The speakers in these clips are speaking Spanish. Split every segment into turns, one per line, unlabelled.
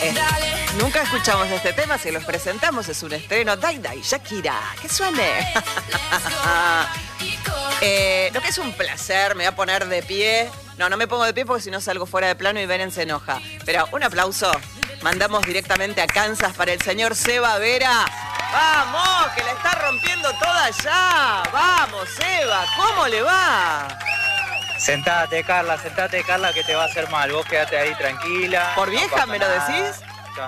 Nunca escuchamos este tema, si los presentamos es un estreno. Dai Dai, Shakira, que suene. Lo que es un placer, me voy a poner de pie. No me pongo de pie porque si no salgo fuera de plano y Beren se enoja. Pero un aplauso, mandamos directamente a Kansas para el señor Seba Vera. ¡Vamos, que la está rompiendo toda allá! ¡Vamos, Seba! ¿Cómo le va?
Sentate, Carla, que te va a hacer mal. Vos quedate ahí tranquila.
¿Por vieja me lo decís?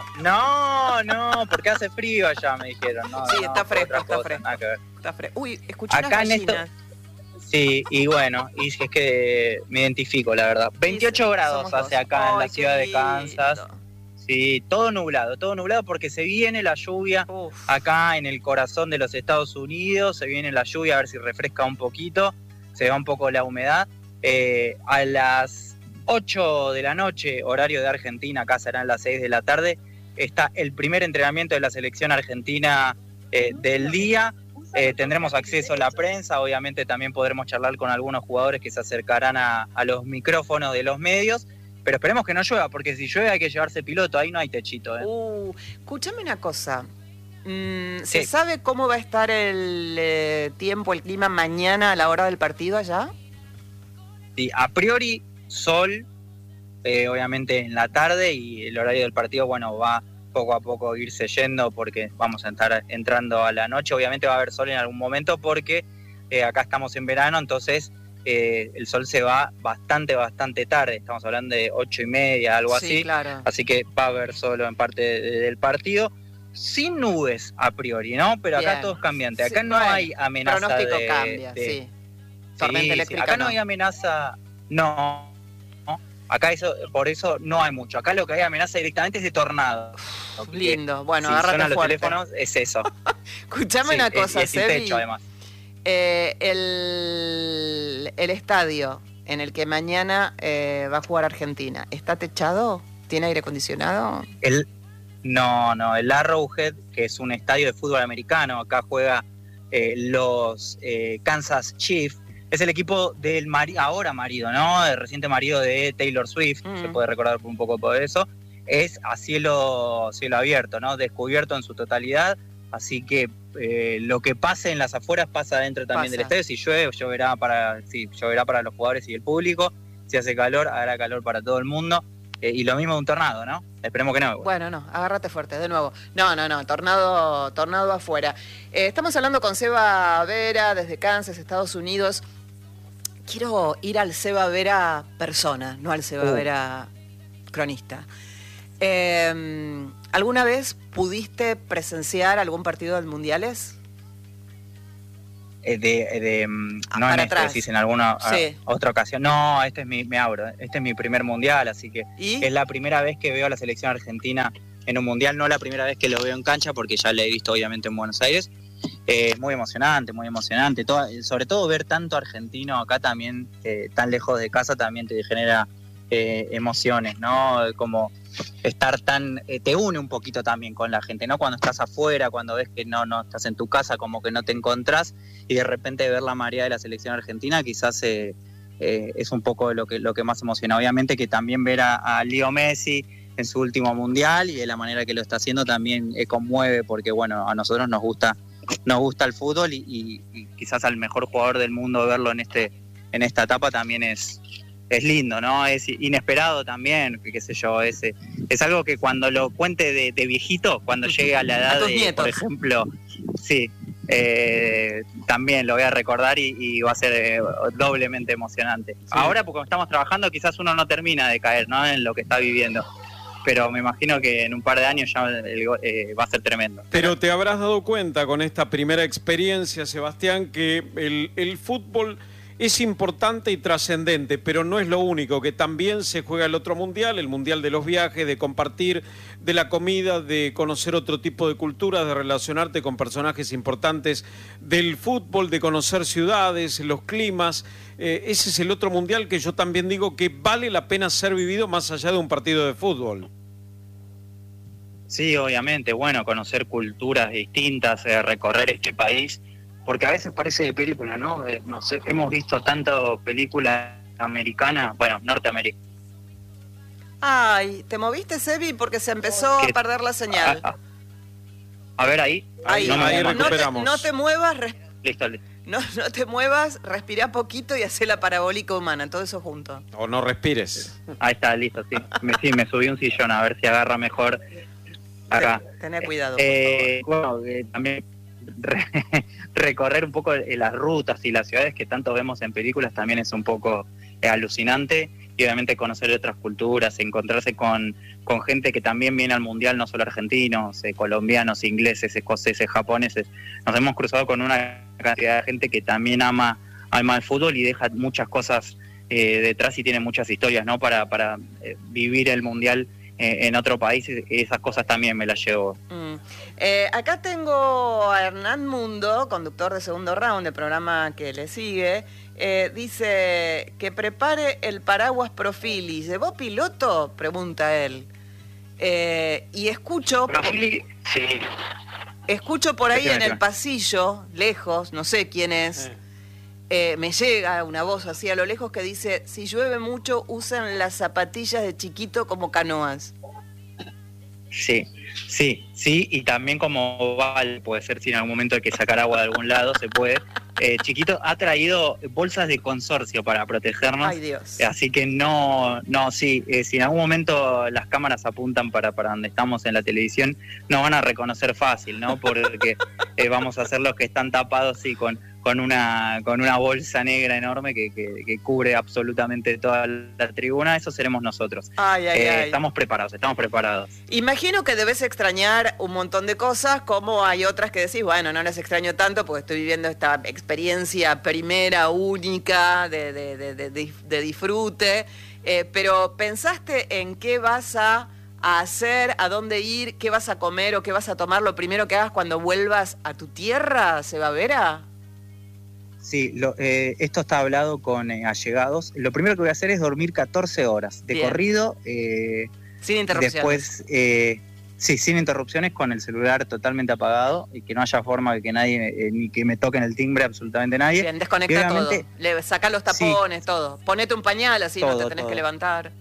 No, porque hace frío allá, me dijeron. No,
sí, está fresco,
Está
fresco. Uy, escuché unas
acá
gallinas.
Sí, y bueno, y es que me identifico, la verdad. 28 grados hace acá en la ciudad de Kansas. Sí, todo nublado porque se viene la lluvia. Acá en el corazón de los Estados Unidos. Se viene la lluvia, a ver si refresca un poquito, se va un poco la humedad. A las 8 de la noche, horario de Argentina, acá serán las 6 de la tarde, está el primer entrenamiento de la selección argentina del día. Tendremos acceso a la prensa, obviamente también podremos charlar con algunos jugadores que se acercarán a los micrófonos de los medios, pero esperemos que no llueva, porque si llueve hay que llevarse piloto, ahí no hay techito.
Escúchame una cosa,
Sí.
¿se sabe cómo va a estar el tiempo, el clima mañana a la hora del partido allá?
Sí, a priori sol, obviamente en la tarde, y el horario del partido, bueno, va poco a poco irse yendo porque vamos a estar entrando a la noche. Obviamente va a haber sol en algún momento porque acá estamos en verano, entonces el sol se va bastante tarde, estamos hablando de 8:30, algo así,
claro.
Así que va a haber sol en parte del partido, sin nubes a priori, ¿no? Pero acá todo es cambiante, acá no hay amenaza
pronóstico cambia, sí. Tormenta eléctrica
acá no hay amenaza, no. Acá por eso no hay mucho. Acá lo que hay amenaza directamente es de tornado.
Lindo, bueno,
si
agárrate
suenan
fuerte.
los teléfonos, es eso.
Escuchame una cosa,
sin
Sebi.
techo, además.
El estadio en el que mañana va a jugar Argentina, ¿está techado? ¿Tiene aire acondicionado?
No, el Arrowhead, que es un estadio de fútbol americano, acá juega los Kansas Chiefs. Es el equipo del ahora marido, ¿no? El reciente marido de Taylor Swift, se puede recordar un poco por eso. Es a cielo abierto, ¿no? Descubierto en su totalidad, así que lo que pase en las afueras pasa dentro también del estadio. Si llueve, lloverá para los jugadores y el público. Si hace calor, hará calor para todo el mundo. Y lo mismo de un tornado, ¿no? Esperemos que no.
Bueno, no, agárrate fuerte, de nuevo. No, tornado afuera. Estamos hablando con Seba Vera desde Kansas, Estados Unidos. Quiero ir al Seba Vera persona, no al Seba Vera cronista. ¿Alguna vez pudiste presenciar algún partido del Mundiales?
No en este, decís en alguna otra ocasión. No, este es mi primer Mundial, así que es la primera vez que veo a la selección argentina en un Mundial, no la primera vez que lo veo en cancha, porque ya lo he visto obviamente en Buenos Aires. Muy emocionante, sobre todo ver tanto argentino acá también, tan lejos de casa, también te genera emociones, ¿no? Como estar te une un poquito también con la gente, ¿no? Cuando estás afuera, cuando ves que no estás en tu casa, como que no te encontrás, y de repente ver la marea de la selección argentina, quizás es un poco lo que más emociona. Obviamente que también ver a Leo Messi en su último Mundial y de la manera que lo está haciendo también conmueve, porque bueno, a nosotros nos gusta el fútbol y quizás al mejor jugador del mundo verlo en esta etapa también es lindo, ¿no? Es inesperado también, qué sé yo, es algo que cuando lo cuente de viejito, cuando llegue a la edad de, por ejemplo, también lo voy a recordar y va a ser doblemente emocionante. Sí. Ahora, porque estamos trabajando, quizás uno no termina de caer, ¿no? En lo que está viviendo. Pero me imagino que en un par de años ya va a ser tremendo.
Pero te habrás dado cuenta con esta primera experiencia, Sebastián, que el fútbol es importante y trascendente, pero no es lo único, que también se juega el otro mundial, el mundial de los viajes, de compartir, de la comida, de conocer otro tipo de culturas, de relacionarte con personajes importantes del fútbol, de conocer ciudades, los climas. Ese es el otro mundial que yo también digo que vale la pena ser vivido más allá de un partido de fútbol.
Sí, obviamente, bueno, conocer culturas distintas, recorrer este país, porque a veces parece de película, ¿no? No sé, hemos visto tantas películas americanas, bueno, norteamericanas,
Ay, ¿te moviste, Sebi? Porque se empezó a perder la señal.
A ver, ahí.
Ahí recuperamos.
No te muevas.
Listo.
No te muevas, respirá poquito y hacé la parabólica humana, todo eso junto.
O no respires.
Ahí está, listo, sí. Me subí un sillón a ver si agarra mejor acá.
Tené cuidado, por
favor. Bueno, también recorrer un poco las rutas y las ciudades que tanto vemos en películas también es un poco alucinante. Y obviamente conocer otras culturas, encontrarse con gente que también viene al Mundial, no solo argentinos, colombianos, ingleses, escoceses, japoneses. Nos hemos cruzado con una cantidad de gente que también ama el fútbol y deja muchas cosas detrás y tiene muchas historias, ¿no? Para vivir el Mundial en otro país, esas cosas también me las llevo.
Acá tengo a Hernán Mundo, conductor de Segundo Round, del programa que le sigue. Dice que prepare el paraguas Profilis. ¿Vos piloto? Pregunta él. Y escucho...
Profili, sí.
Escucho por ahí en el pasillo, lejos, no sé quién es, me llega una voz así a lo lejos que dice: si llueve mucho, usan las zapatillas de chiquito como canoas.
Sí, y también como Val, puede ser si en algún momento hay que sacar agua de algún lado, se puede. Chiquito ha traído bolsas de consorcio para protegernos.
Ay, Dios.
Así que si en algún momento las cámaras apuntan para donde estamos en la televisión, nos van a reconocer fácil, ¿no? Porque vamos a ser los que están tapados, sí, con una bolsa negra enorme que cubre absolutamente toda la tribuna. Eso seremos nosotros.
Ay.
Estamos preparados.
Imagino que debes extrañar un montón de cosas, como hay otras que decís, bueno, no las extraño tanto porque estoy viviendo esta experiencia primera, única, de disfrute, pero ¿pensaste en qué vas a hacer, a dónde ir, qué vas a comer o qué vas a tomar lo primero que hagas cuando vuelvas a tu tierra, Seba Vera?
Sí, esto está hablado con allegados. Lo primero que voy a hacer es dormir 14 horas de corrido.
Sin interrupciones.
Después, sin interrupciones, con el celular totalmente apagado y que no haya forma de que nadie, ni que me toquen el timbre absolutamente nadie.
Bien, desconecta todo. Sacá los tapones, todo. Ponete un pañal, así todo, no te tenés que levantar.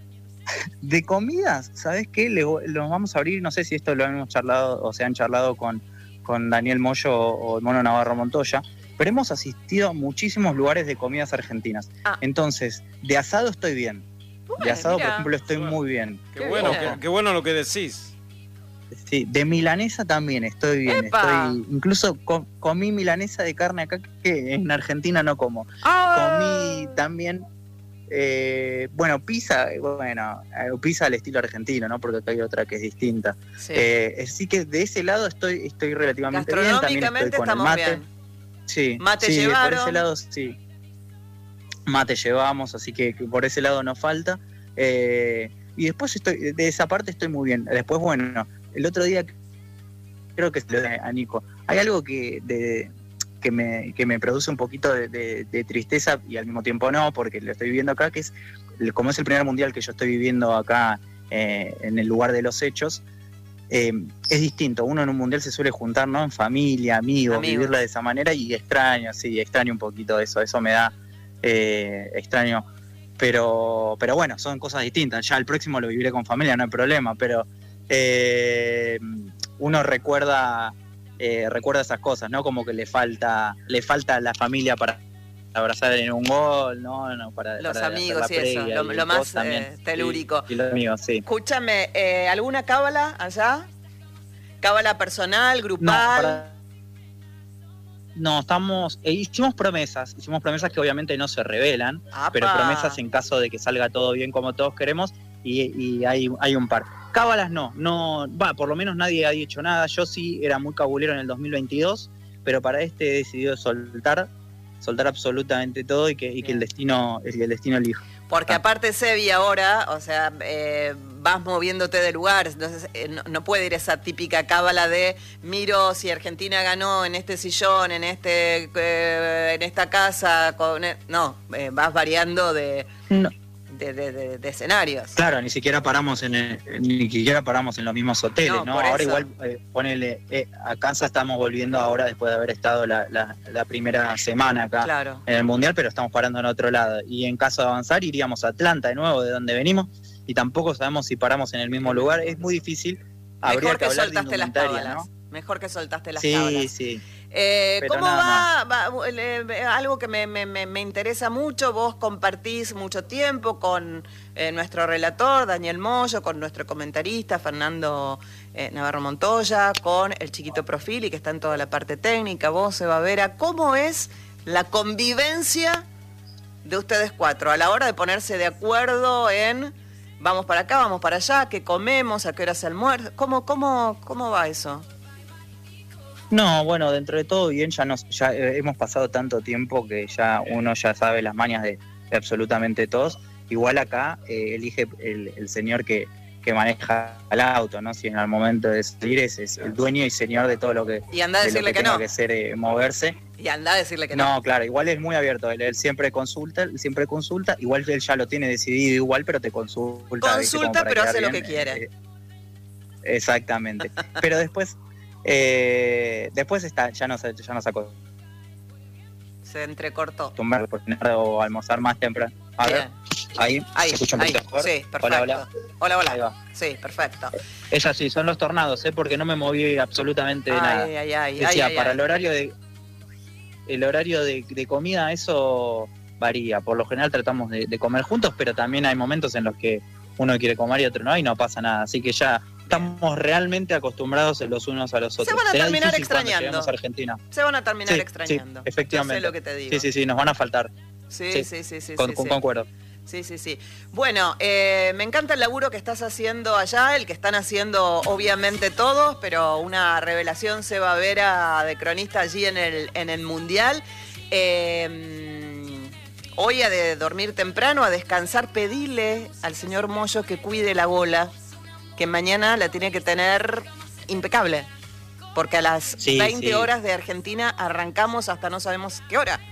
De comidas, ¿sabés qué? Lo vamos a abrir, no sé si esto lo hemos charlado o se han charlado con Daniel Moyo o el Mono Navarro Montoya, pero hemos asistido a muchísimos lugares de comidas argentinas. Entonces, de asado estoy bien. De asado, por ejemplo, estoy muy bien.
Qué bueno lo que decís.
Sí, de milanesa también estoy bien. Incluso comí milanesa de carne acá que en Argentina no como. Comí también, pizza al estilo argentino, ¿no? Porque acá hay otra que es distinta. Sí. Así que de ese lado estoy relativamente bien. También estoy con el mate. Bien. Sí,
mate llevaron.
Por ese lado sí. Mate llevamos, así que por ese lado no falta. Y después de esa parte estoy muy bien. Después, bueno, el otro día creo que se lo dije a Nico. Hay algo que me produce un poquito de tristeza y al mismo tiempo no, porque lo estoy viviendo acá, que es, como es el primer mundial que yo estoy viviendo acá en el lugar de los hechos, es distinto. Uno en un mundial se suele juntar, ¿no? En familia, amigos, vivirla de esa manera, y extraño un poquito eso me da extraño, pero bueno, son cosas distintas. Ya el próximo lo viviré con familia, no hay problema, pero uno recuerda esas cosas, ¿no? Como que le falta a la familia para abrazar en un gol, ¿no? Para
los amigos y eso, lo más telúrico.
Y los amigos, sí.
Escúchame, ¿alguna cábala allá? ¿Cábala personal, grupal?
No, hicimos promesas que obviamente no se revelan, pero promesas en caso de que salga todo bien como todos queremos, y hay un par. Cábalas no, por lo menos nadie ha dicho nada. Yo sí era muy cabulero en el 2022, pero para he decidido soltar absolutamente todo y que el destino elija.
Porque aparte, Sebi, ahora, o sea, vas moviéndote de lugar, entonces no puede ir esa típica cábala de miro si Argentina ganó en este sillón, en esta casa, vas variando de escenarios.
Claro, ni siquiera paramos en los mismos hoteles, ¿no? Ahora igual ponele, a Kansas estamos volviendo ahora después de haber estado la primera semana acá en el Mundial, pero estamos parando en otro lado. Y en caso de avanzar iríamos a Atlanta de nuevo, de donde venimos, y tampoco sabemos si paramos en el mismo lugar, es muy difícil.
Mejor que soltaste las cábalas, ¿no? Mejor que soltaste las cábalas.
Sí.
¿Cómo va? Algo que me interesa mucho, vos compartís mucho tiempo con nuestro relator, Daniel Moyo, con nuestro comentarista, Fernando Navarro Montoya, con el chiquito Profili, que está en toda la parte técnica, vos, Seba Vera. ¿Cómo es la convivencia de ustedes cuatro a la hora de ponerse de acuerdo en vamos para acá, vamos para allá, qué comemos, a qué hora se almuerza? ¿Cómo va eso?
No, bueno, dentro de todo bien, ya hemos pasado tanto tiempo que ya uno ya sabe las mañas de absolutamente todos. Igual acá elige el señor que maneja el auto, ¿no? Si en el momento de salir es el dueño y señor de todo lo que,
y anda a decirle que no.
Que ser moverse.
Y anda a decirle que no.
No, claro, igual es muy abierto, él siempre consulta, igual él ya lo tiene decidido igual, pero te consulta.
Consulta, pero hace lo que quiere.
Exactamente. Pero después ya no sacó.
Se entrecortó.
O almorzar más temprano. A ver, ahí se escucha un poquito mejor.
Sí, perfecto. Hola.
Ahí va.
Sí, perfecto.
Es así, son los tornados, porque no me moví absolutamente de nada. Para el horario de comida, eso varía. Por lo general tratamos de comer juntos, pero también hay momentos en los que uno quiere comer y otro no, y no pasa nada. Así que ya estamos realmente acostumbrados los unos a los otros.
Se van a terminar extrañando.
A Argentina.
Se van a terminar extrañando.
Sí, efectivamente.
Yo sé lo que te digo.
Sí, nos van a faltar.
Sí.
Concuerdo.
Sí. Bueno, me encanta el laburo que estás haciendo allá, el que están haciendo obviamente todos, pero una revelación Seba Vera de cronista allí en el Mundial. Hoy a de dormir temprano, a descansar, pedirle al señor Moyo que cuide la bola, que mañana la tiene que tener impecable, porque a las 20 horas de Argentina arrancamos hasta no sabemos qué hora.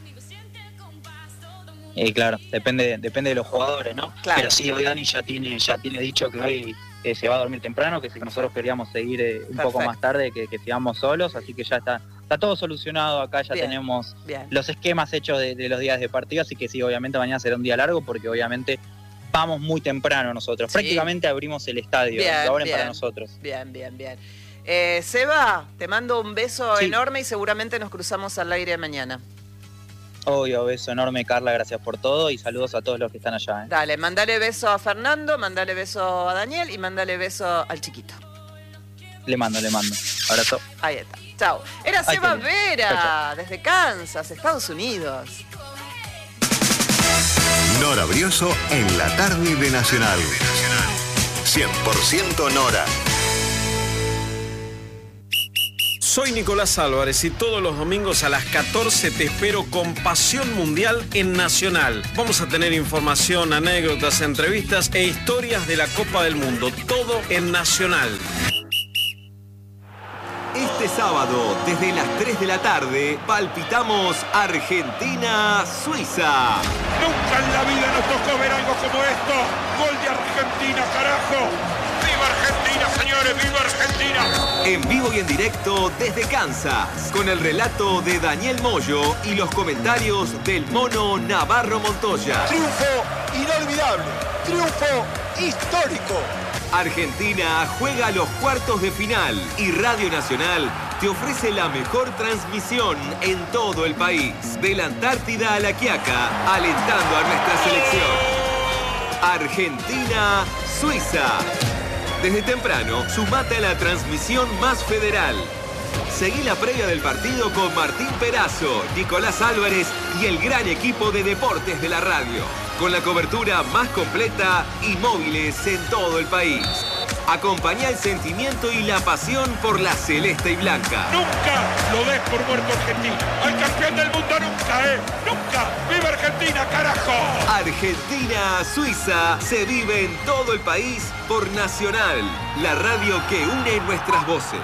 Claro, depende de los jugadores, ¿no?
Claro.
Pero sí, hoy Dani ya tiene dicho que hoy se va a dormir temprano, que si nosotros queríamos seguir un poco más tarde, que sigamos solos, así que ya está todo solucionado. Acá ya tenemos los esquemas hechos de los días de partido, así que sí, obviamente mañana será un día largo, porque obviamente vamos muy temprano nosotros. Sí. Prácticamente abrimos el estadio, lo abren para nosotros.
Bien. Seba, te mando un beso enorme y seguramente nos cruzamos al aire mañana.
Obvio, beso enorme, Carla, gracias por todo y saludos a todos los que están allá.
Dale, mandale beso a Fernando, mandale beso a Daniel y mandale beso al chiquito.
Le mando. Abrazo.
Ahí está. Chao. Era Seba Vera, desde Kansas, Estados Unidos.
Nora Brioso en la tarde de Nacional. 100% Nora.
Soy Nicolás Álvarez y todos los domingos a las 14 te espero con Pasión Mundial en Nacional. Vamos a tener información, anécdotas, entrevistas e historias de la Copa del Mundo. Todo en Nacional.
Este sábado, desde las 3 de la tarde, palpitamos Argentina-Suiza.
Nunca en la vida nos tocó ver algo como esto. Gol de Argentina, carajo. ¡Viva Argentina, señores! ¡Viva Argentina!
En vivo y en directo desde Kansas, con el relato de Daniel Moyo y los comentarios del mono Navarro Montoya.
Triunfo inolvidable, triunfo histórico.
Argentina juega los cuartos de final y Radio Nacional te ofrece la mejor transmisión en todo el país. De la Antártida a La Quiaca, alentando a nuestra selección. Argentina-Suiza. Desde temprano, sumate a la transmisión más federal. Seguí la previa del partido con Martín Perazo, Nicolás Álvarez y el gran equipo de deportes de la radio. Con la cobertura más completa y móviles en todo el país. Acompañá el sentimiento y la pasión por la celeste y blanca.
Nunca lo des por muerto Argentina. Al campeón del mundo nunca, Nunca. ¡Viva Argentina, carajo!
Argentina-Suiza se vive en todo el país por Nacional, la radio que une nuestras voces.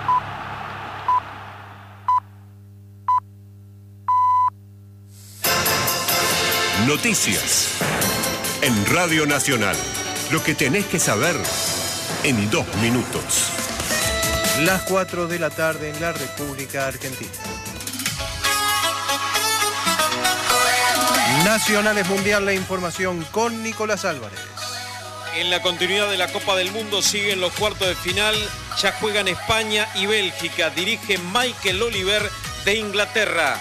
Noticias en Radio Nacional. Lo que tenés que saber en 2 minutos.
Las 4 de la tarde en la República Argentina. Nacional es Mundial, la información con Nicolás Álvarez.
En la continuidad de la Copa del Mundo siguen los cuartos de final. Ya juegan España y Bélgica. Dirige Michael Oliver de Inglaterra.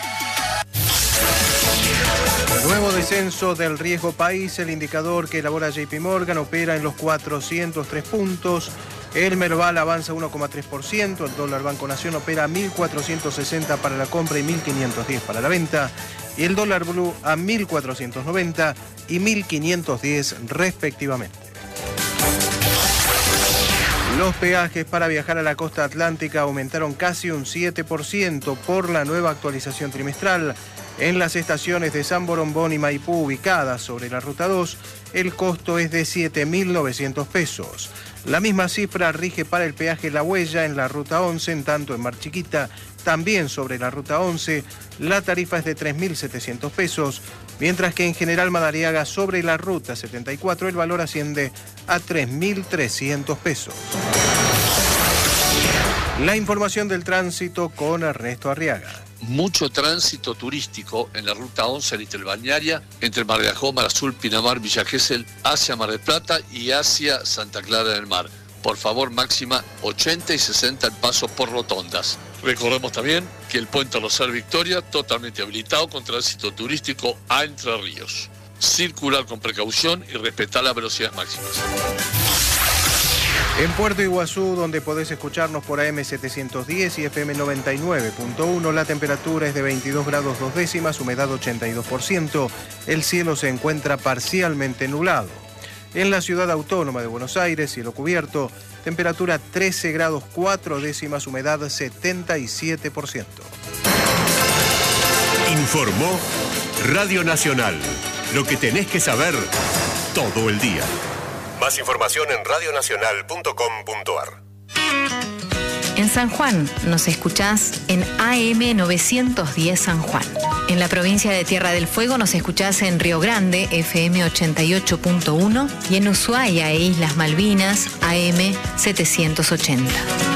Nuevo descenso del riesgo país. El indicador que elabora JP Morgan opera en los 403 puntos. El Merval avanza 1,3%. El dólar Banco Nación opera a 1.460 para la compra y 1.510 para la venta. Y el dólar blue a 1.490 y 1.510 respectivamente. Los peajes para viajar a la costa atlántica aumentaron casi un 7% por la nueva actualización trimestral. En las estaciones de San Borombón y Maipú ubicadas sobre la Ruta 2, el costo es de 7.900 pesos. La misma cifra rige para el peaje La Huella en la Ruta 11, en tanto en Mar Chiquita, también sobre la Ruta 11, la tarifa es de 3.700 pesos, mientras que en General Madariaga sobre la Ruta 74 el valor asciende a 3.300 pesos. La información del tránsito con Ernesto Arriaga.
Mucho tránsito turístico en la Ruta 11 en Interbalnearia, entre Mar de Ajó, Mar Azul, Pinamar, Villa Gesell, hacia Mar del Plata y hacia Santa Clara del Mar. Por favor, máxima 80 y 60 el paso por rotondas. Recordemos también que el puente Rosal Victoria totalmente habilitado con tránsito turístico a Entre Ríos. Circular con precaución y respetar las velocidades máximas.
En Puerto Iguazú, donde podés escucharnos por AM 710 y FM 99.1, la temperatura es de 22 grados 2 décimas, humedad 82%. El cielo se encuentra parcialmente nublado. En la ciudad autónoma de Buenos Aires, cielo cubierto, temperatura 13 grados 4 décimas, humedad 77%.
Informó Radio Nacional. Lo que tenés que saber todo el día. Más información en radionacional.com.ar.
En San Juan nos escuchás en AM 910 San Juan. En la provincia de Tierra del Fuego nos escuchás en Río Grande, FM 88.1, y en Ushuaia e Islas Malvinas, AM 780.